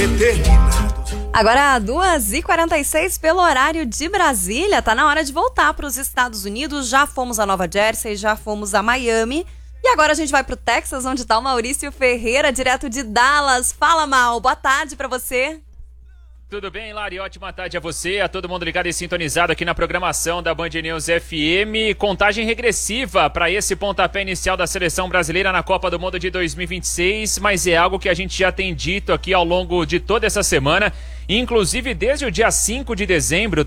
determinados. Agora, 2h46 pelo horário de Brasília, tá na hora de voltar para os Estados Unidos. Já fomos a Nova Jersey, já fomos a Miami. E agora a gente vai pro Texas, onde tá o Maurício Ferreira, direto de Dallas. Fala, Mal, boa tarde pra você. Tudo bem, Lari? Ótima tarde a você, a todo mundo ligado e sintonizado aqui na programação da Band News FM. Contagem regressiva para esse pontapé inicial da seleção brasileira na Copa do Mundo de 2026, mas é algo que a gente já tem dito aqui ao longo de toda essa semana, inclusive desde o dia 5 de dezembro,